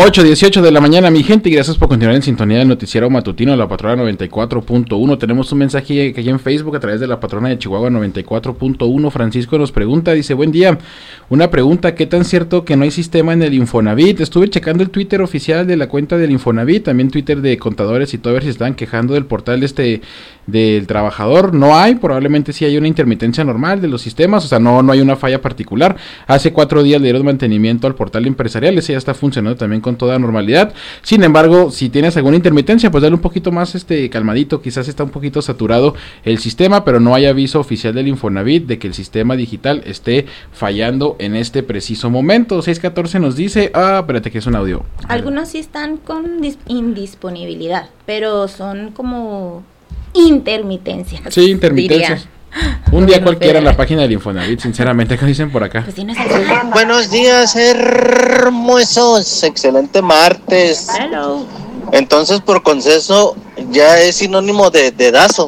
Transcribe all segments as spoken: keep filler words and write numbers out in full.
ocho dieciocho de la mañana, mi gente, y gracias por continuar en sintonía del noticiero matutino de La Patrona noventa y cuatro punto uno. Tenemos un mensaje aquí en Facebook a través de La Patrona de Chihuahua noventa y cuatro punto uno. Francisco nos pregunta, dice, buen día, una pregunta, ¿qué tan cierto que no hay sistema en el Infonavit? Estuve checando el Twitter oficial de la cuenta del Infonavit, también Twitter de contadores y todo, a ver si estaban quejando del portal este del trabajador. No hay, probablemente sí hay una intermitencia normal de los sistemas, o sea, no, no hay una falla particular. Hace cuatro días le dieron mantenimiento al portal empresarial, ese ya está funcionando también con toda normalidad. Sin embargo, si tienes alguna intermitencia, pues dale un poquito más este calmadito, quizás está un poquito saturado el sistema, pero no hay aviso oficial del Infonavit de que el sistema digital esté fallando en este preciso momento. seis catorce nos dice, ah, espérate que es un audio. Algunos sí están con dis- indisponibilidad, pero son como intermitencias. Sí, intermitencias. Diría. Un día cualquiera en la página del Infonavit, sinceramente, ¿qué dicen por acá? Pues sí, no es Buenos días, hermosos, excelente martes. Hello. Entonces, por consenso, ya es sinónimo de dedazo.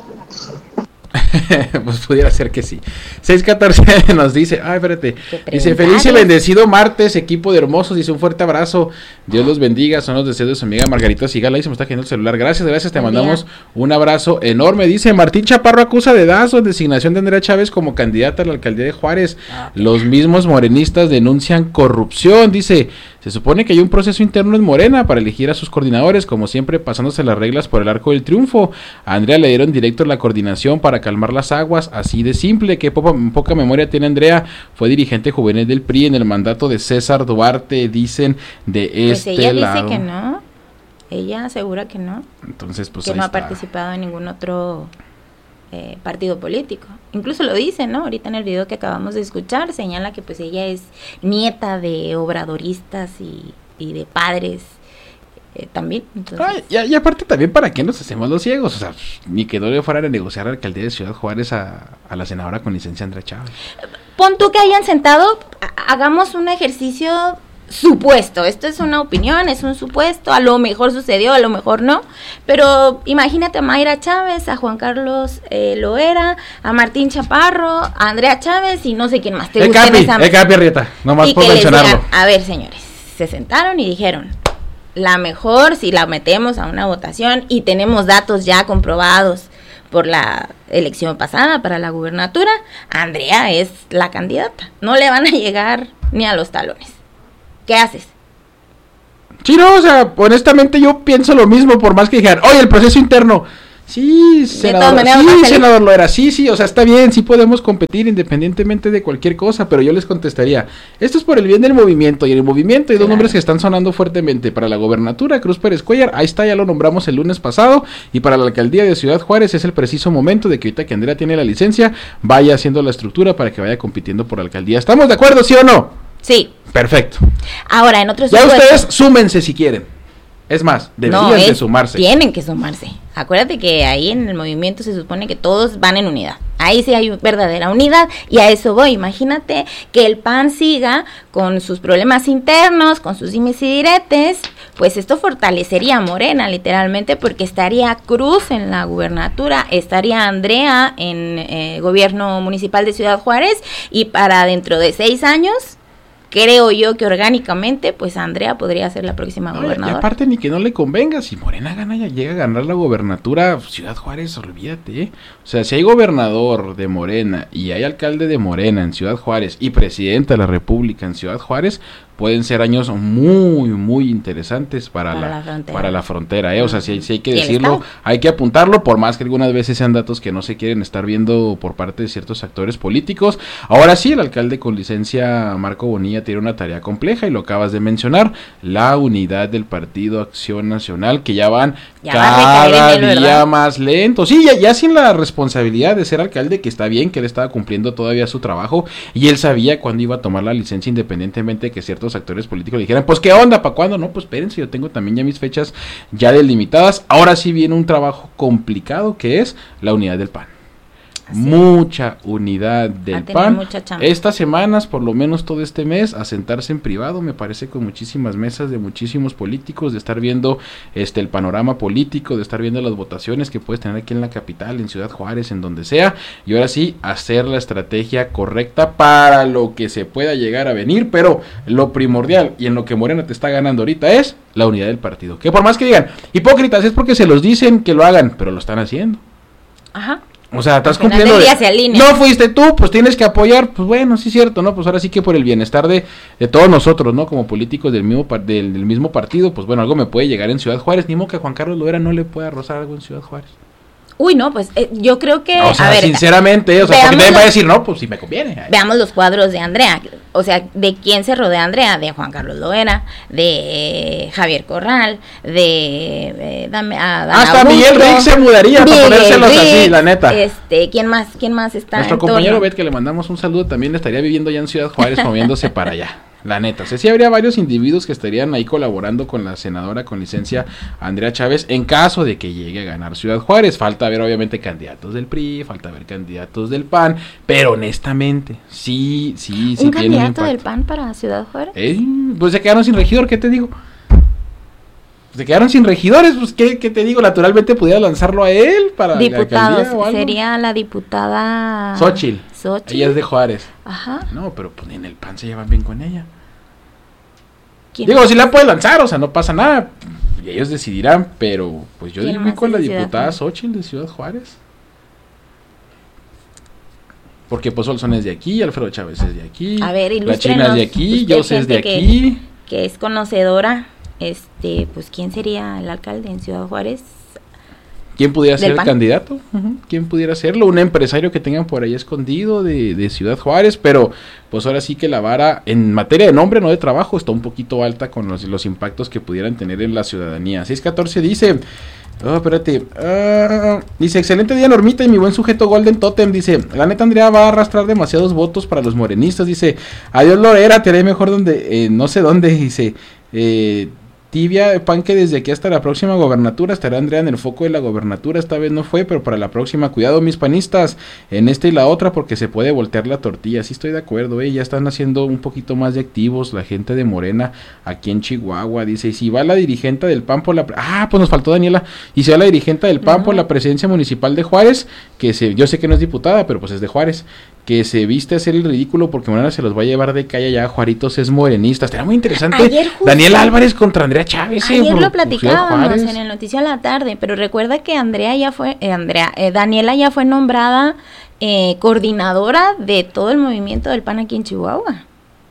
Pues pudiera ser que sí. seis catorce nos dice, ay, espérate, dice, feliz y bendecido martes, equipo de hermosos, dice, un fuerte abrazo, Dios los bendiga, son los deseos de su amiga Margarita Sigala, y se me está cayendo el celular, gracias, gracias, te Buen mandamos día. Un abrazo enorme. Dice, Martín Chaparro acusa de dedazo en designación de Andrea Chávez como candidata a la alcaldía de Juárez, ah, los mismos morenistas denuncian corrupción, dice, se supone que hay un proceso interno en Morena para elegir a sus coordinadores, como siempre pasándose las reglas por el arco del triunfo. A Andrea le dieron directo la coordinación para calmar las aguas, así de simple, que poca, poca memoria tiene Andrea, fue dirigente juvenil del P R I en el mandato de César Duarte, dicen de pues este ella lado. Dice que no, ella asegura que no, entonces pues que ahí no está. ha participado en ningún otro eh, partido político, incluso lo dice, ¿no? Ahorita en el video que acabamos de escuchar, señala que pues ella es nieta de obradoristas y, y de padres Eh, también. Entonces... Ay, y, y aparte también, ¿para qué nos hacemos los ciegos? O sea, ni que no le fueran a negociar la alcaldía de Ciudad Juárez a, a la senadora con licencia Andrea Chávez. Pon tú que hayan sentado, hagamos un ejercicio supuesto, esto es una opinión, es un supuesto, a lo mejor sucedió, a lo mejor no, pero imagínate a Mayra Chávez, a Juan Carlos eh, Loera, a Martín Chaparro, a Andrea Chávez y no sé quién más te gusta en esa mesa. El Capi Arrieta, nomás por mencionarlo. Digan, a ver, señores, se sentaron y dijeron, la mejor si la metemos a una votación y tenemos datos ya comprobados por la elección pasada para la gubernatura, Andrea es la candidata, no le van a llegar ni a los talones. ¿Qué haces? Sí, no, o sea, honestamente yo pienso lo mismo, por más que dijeran, oye, el proceso interno, sí, senador, sí, senador Loera, sí, sí, o sea, está bien, sí podemos competir independientemente de cualquier cosa, pero yo les contestaría, esto es por el bien del movimiento, y en el movimiento hay dos claro. nombres que están sonando fuertemente, para la gobernatura, Cruz Pérez Cuellar, ahí está, ya lo nombramos el lunes pasado, y para la alcaldía de Ciudad Juárez es el preciso momento de que ahorita que Andrea tiene la licencia, vaya haciendo la estructura para que vaya compitiendo por la alcaldía, ¿estamos de acuerdo, sí o no? Sí. Perfecto. Ahora, en otros ya ustedes súmense si quieren. Es más, deberían no, es, de sumarse. Tienen que sumarse. Acuérdate que ahí en el movimiento se supone que todos van en unidad. Ahí sí hay verdadera unidad y a eso voy. Imagínate que el P A N siga con sus problemas internos, con sus dimes y diretes, pues esto fortalecería a Morena literalmente porque estaría Cruz en la gubernatura, estaría Andrea en eh, gobierno municipal de Ciudad Juárez y para dentro de seis años... creo yo que orgánicamente, pues Andrea podría ser la próxima no, gobernadora. Y aparte ni que no le convenga, si Morena gana ya llega a ganar la gobernatura, Ciudad Juárez, olvídate, ¿eh? O sea, si hay gobernador de Morena y hay alcalde de Morena en Ciudad Juárez y presidenta de la República en Ciudad Juárez, pueden ser años muy, muy interesantes para, para, la, la, frontera. para la frontera, ¿eh? O sea, si, si hay que decirlo, hay que apuntarlo, por más que algunas veces sean datos que no se quieren estar viendo por parte de ciertos actores políticos. Ahora sí, el alcalde con licencia, Marco Bonilla, tiene una tarea compleja y lo acabas de mencionar, la unidad del Partido Acción Nacional, que ya van ya cada él, día ¿verdad? Más lentos. Sí, ya, ya sin la responsabilidad de ser alcalde, que está bien, que él estaba cumpliendo todavía su trabajo, y él sabía cuándo iba a tomar la licencia independientemente de que ciertos actores políticos le dijeran, pues qué onda, ¿para cuándo? No, pues espérense, yo tengo también ya mis fechas ya delimitadas. Ahora sí viene un trabajo complicado que es la unidad del P A N. Así mucha unidad Va a del tener P A N. mucha chamba. Estas semanas, por lo menos todo este mes, a sentarse en privado, me parece, con muchísimas mesas de muchísimos políticos, de estar viendo este el panorama político, de estar viendo las votaciones que puedes tener aquí en la capital, en Ciudad Juárez, en donde sea, y ahora sí, hacer la estrategia correcta para lo que se pueda llegar a venir, pero lo primordial, y en lo que Morena te está ganando ahorita, es la unidad del partido. Que por más que digan, hipócritas, es porque se los dicen que lo hagan, pero lo están haciendo. Ajá. O sea, estás Al final cumpliendo del día de, se alinean. no fuiste tú, pues tienes que apoyar, pues bueno, sí es cierto, ¿no? Pues ahora sí que por el bienestar de, de todos nosotros, ¿no? Como políticos del mismo par- del, del mismo partido, pues bueno, algo me puede llegar en Ciudad Juárez, ni modo que a Juan Carlos Loera no le pueda rozar algo en Ciudad Juárez. Uy, no, pues eh, yo creo que... O sea, a ver, sinceramente, o sea, porque veamos nadie va a los- decir, no, pues si me conviene. Ay. Veamos los cuadros de Andrea. O sea, ¿de quién se rodea Andrea? De Juan Carlos Loera, de Javier Corral, de... eh, dame, a Dan Hasta Augusto, Miguel Rick se mudaría para Miguel ponérselos así, Rick, la neta. Este, ¿quién más? ¿Quién más está Nuestro en compañero torno? Bet, que le mandamos un saludo, también estaría viviendo ya en Ciudad Juárez, moviéndose para allá. La neta, o sea, sí habría varios individuos que estarían ahí colaborando con la senadora con licencia Andrea Chávez en caso de que llegue a ganar Ciudad Juárez. Falta ver obviamente candidatos del P R I, falta ver candidatos del P A N, pero honestamente, sí, sí, sí ¿Un tiene un candidato del impacto. P A N para Ciudad Juárez? Eh, pues se quedaron sin regidor, ¿qué te digo? Se quedaron sin regidores, pues ¿qué, qué te digo? Naturalmente pudiera lanzarlo a él para la Diputados, alcaldía o algo. sería la diputada... Xóchitl. Xóchitl. Ella es de Juárez. Ajá. No, pero pues ni en el P A N se llevan bien con ella. ¿Quién Digo, más? si la puede lanzar, o sea, no pasa nada. Y ellos decidirán, pero pues yo ¿Quién digo más con es la de Ciudad diputada Juárez? Xóchitl de Ciudad Juárez. Porque pues Olson es de aquí, Alfredo Chávez es de aquí, A ver, la China es de ilústrenos, aquí, usted, José es de gente que- aquí. Que es conocedora, este, pues, ¿quién sería el alcalde en Ciudad Juárez? ¿Quién pudiera ¿Del ser el P A N? candidato? Ujú, ¿quién pudiera serlo? Un empresario que tengan por ahí escondido de, de Ciudad Juárez, pero pues ahora sí que la vara en materia de nombre, no de trabajo, está un poquito alta con los, los impactos que pudieran tener en la ciudadanía. seis catorce dice, oh, espérate, ah, dice, excelente día Normita y mi buen sujeto Golden Totem, dice, la neta Andrea va a arrastrar demasiados votos para los morenistas, dice, adiós Lorera, te haré mejor donde, eh, no sé dónde, dice, eh... Tibia, pan que desde aquí hasta la próxima gobernatura estará Andrea en el foco de la gobernatura, esta vez no fue, pero para la próxima, cuidado mis panistas, en esta y la otra porque se puede voltear la tortilla, sí estoy de acuerdo, eh, ya están haciendo un poquito más de activos la gente de Morena aquí en Chihuahua, dice, y si va la dirigente del P A N por la, ah, pues nos faltó Daniela, y si va la dirigente del P A N No. por la presidencia municipal de Juárez, que se, yo sé que no es diputada, pero pues es de Juárez, que se viste a hacer el ridículo porque Morena se los va a llevar de calle allá, Juaritos es morenista, estará muy interesante, Ayer justo- Daniel Álvarez contra Andrea Chávez, eh, Ayer por- lo por Ciudad platicábamos Juárez. en el noticiero a la tarde, pero recuerda que Andrea ya fue, eh, Andrea, eh, Daniela ya fue nombrada eh, coordinadora de todo el movimiento del P A N aquí en Chihuahua,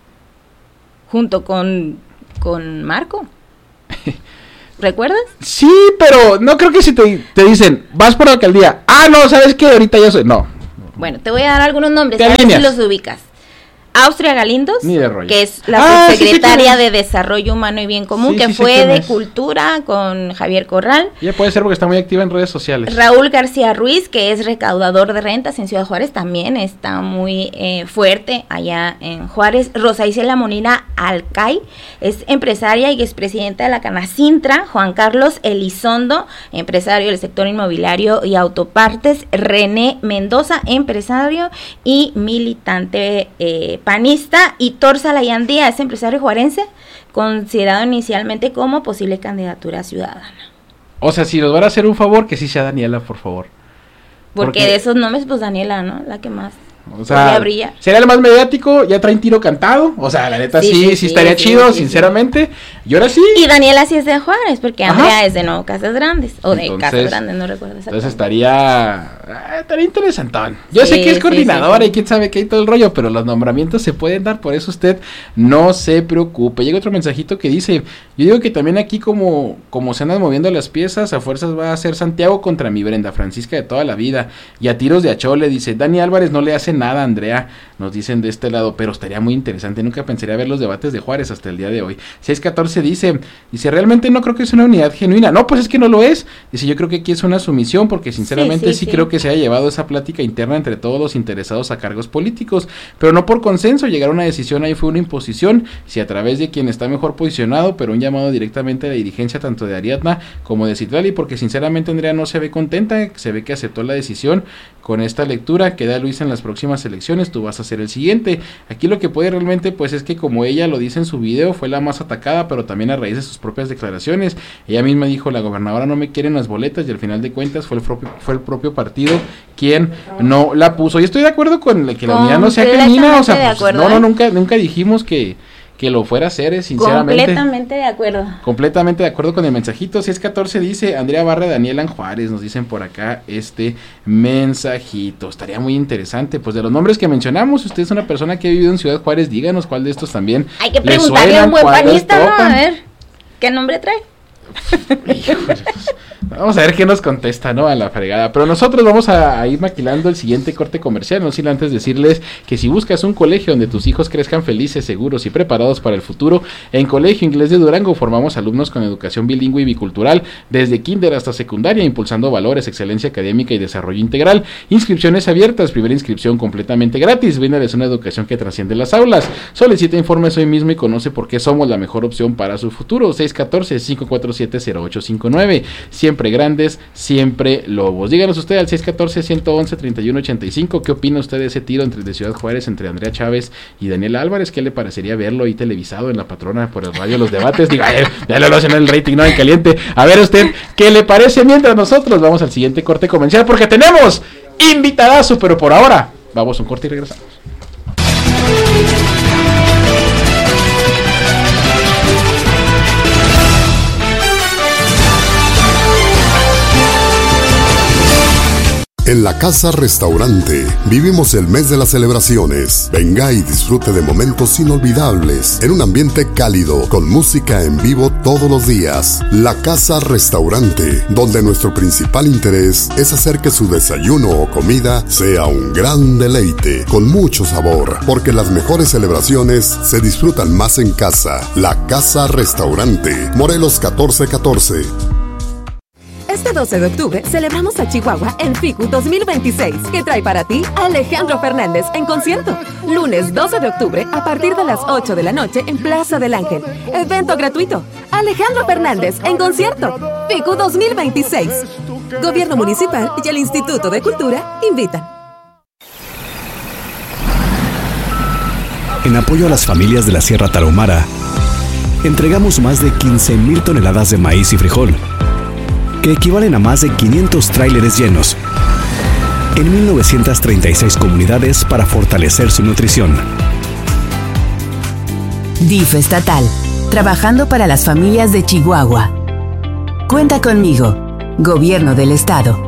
junto con, con Marco. ¿Recuerdas? Sí, pero no creo que si te, te dicen, vas por la alcaldía, ah, no, ¿sabes qué? Ahorita yo soy, no. Bueno, te voy a dar algunos nombres, ¿Qué a ver si líneas? los ubicas. Austria Galindos, Ni de rollo. que es la Ah, sí sé subsecretaria quién es. de Desarrollo Humano y Bien Común, Sí, que sí sé fue quién de es. Cultura con Javier Corral. Ya puede ser porque está muy activa en redes sociales. Raúl García Ruiz, que es recaudador de rentas en Ciudad Juárez, también está muy eh, fuerte allá en Juárez. Rosa Isela Molina Alcay, es empresaria y expresidenta de la Canacintra. Juan Carlos Elizondo, empresario del sector inmobiliario y autopartes. René Mendoza, empresario y militante eh, panista. Y Torza Layandía, es empresario juarense, considerado inicialmente como posible candidatura ciudadana. O sea, si nos van a hacer un favor, que sí sea Daniela, por favor. Porque, Porque- de esos nombres, pues Daniela, ¿no? La que más O podría sea, brillar. sería el más mediático, ya traen tiro cantado. O sea, la neta sí, Sí, sí, sí, sí, estaría sí, chido, sí, sí. sinceramente. Y ahora sí. Y Daniela sí es de Juárez, porque Ajá. Andrea es de Nuevo Casas Grandes. O de Entonces- Casas Grandes, no recuerdo Entonces exactamente. estaría, ah, estaría interesantón. Yo sé Sí, que es sí, coordinadora sí, sí. y quién sabe qué y todo el rollo, pero los nombramientos se pueden dar, por eso usted no se preocupe. Llega otro mensajito que dice, yo digo que también aquí como, como se andan moviendo las piezas, a fuerzas va a ser Santiago contra mi Brenda Francisca de toda la vida. Y a tiros de achole, dice, Dani Álvarez no le hace nada, Andrea, nos dicen de este lado, pero estaría muy interesante, nunca pensaría ver los debates de Juárez hasta el día de hoy. seis catorce dice, dice, realmente no creo que es una unidad genuina. No, pues es que no lo es. Dice, yo creo que aquí es una sumisión, porque sinceramente sí, sí, sí, sí creo que se haya llevado esa plática interna entre todos los interesados a cargos políticos, pero no por consenso, llegar a una decisión ahí fue una imposición, si a través de quien está mejor posicionado, pero un llamado directamente a la dirigencia tanto de Ariadna como de Citlali, porque sinceramente Andrea no se ve contenta, se ve que aceptó la decisión con esta lectura, queda Luis en las próximas elecciones, tú vas a ser el siguiente. Aquí lo que puede realmente pues es que, como ella lo dice en su video, fue la más atacada, pero también a raíz de sus propias declaraciones. Ella misma dijo, la gobernadora no me quiere en las boletas, y al final de cuentas fue el propio, fue el propio partido quien no la puso. Y estoy de acuerdo con que la unidad no sea genuina, o sea, pues, acuerdo, no, no, nunca, nunca dijimos que que lo fuera a hacer, sinceramente. Completamente de acuerdo. Completamente de acuerdo con el mensajito. seis catorce dice, Andrea Barra, Daniela Juárez, nos dicen por acá este mensajito. Estaría muy interesante, pues de los nombres que mencionamos, usted es una persona que ha vivido en Ciudad Juárez, díganos cuál de estos también. Hay que preguntarle a un buen panista, ¿no? A ver, ¿qué nombre trae? Híjole, vamos a ver qué nos contesta, ¿no? A la fregada. Pero nosotros vamos a, a ir maquilando el siguiente corte comercial, no sin antes decirles que si buscas un colegio donde tus hijos crezcan felices, seguros y preparados para el futuro, en Colegio Inglés de Durango formamos alumnos con educación bilingüe y bicultural desde kinder hasta secundaria, impulsando valores, excelencia académica y desarrollo integral. Inscripciones abiertas, primera inscripción completamente gratis. Bríndales una educación que trasciende las aulas. Solicita informes hoy mismo y conoce por qué somos la mejor opción para su futuro. seis catorce, cinco cuatro siete, cero ocho cinco nueve. Siempre grandes, siempre lobos. Díganos usted al seis catorce, ciento once, treinta y uno ochenta y cinco, ¿qué opina usted de ese tiro entre de Ciudad Juárez, entre Andrea Chávez y Daniela Álvarez? ¿Qué le parecería verlo ahí televisado en La Patrona por el radio los debates? Diga, eh, ya lo hacen en el rating, no en caliente. A ver usted, ¿qué le parece? Mientras nosotros vamos al siguiente corte comercial, porque tenemos invitadazo, pero por ahora vamos a un corte y regresamos. En la Casa Restaurante vivimos el mes de las celebraciones. Venga y disfrute de momentos inolvidables en un ambiente cálido con música en vivo todos los días. La Casa Restaurante, donde nuestro principal interés es hacer que su desayuno o comida sea un gran deleite con mucho sabor, porque las mejores celebraciones se disfrutan más en casa. La Casa Restaurante, Morelos catorce catorce. Este doce de octubre celebramos a Chihuahua en FICU dos mil veintiséis, que trae para ti a Alejandro Fernández en concierto. Lunes doce de octubre a partir de las ocho de la noche en Plaza del Ángel. Evento gratuito. Alejandro Fernández en concierto. FICU dos mil veintiséis. Gobierno Municipal y el Instituto de Cultura invitan. En apoyo a las familias de la Sierra Tarahumara, entregamos más de quince mil toneladas de maíz y frijol, que equivalen a más de quinientos tráileres llenos, en mil novecientas treinta y seis comunidades para fortalecer su nutrición. D I F estatal, trabajando para las familias de Chihuahua. Cuenta conmigo, Gobierno del Estado.